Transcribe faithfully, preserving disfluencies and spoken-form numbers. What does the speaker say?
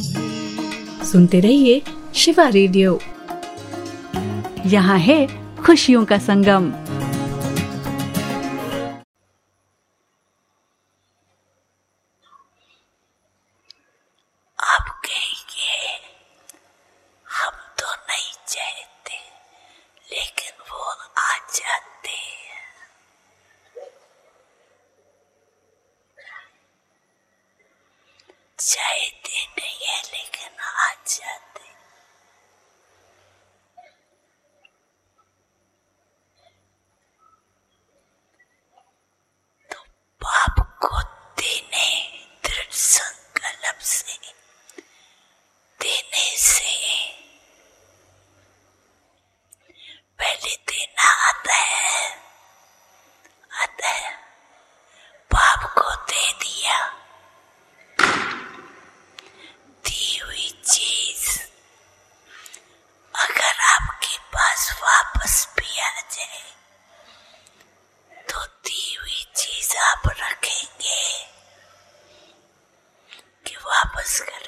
सुनते रहिए शिवा रेडियो। यहाँ है खुशियों का संगम। आप कहेंगे हम तो नहीं चाहते, लेकिन वो आ जाते हैं। चाहते नहीं है लेकिन आ जाते। तो पाप को देने, दृढ़ संकल्प से देने से पहले देना आता है, आता है। पाप को दे दिया, दी हुई चीज अगर आपके पास वापस भी आ जाए तो दी हुई चीज आप रखेंगे कि वापस कर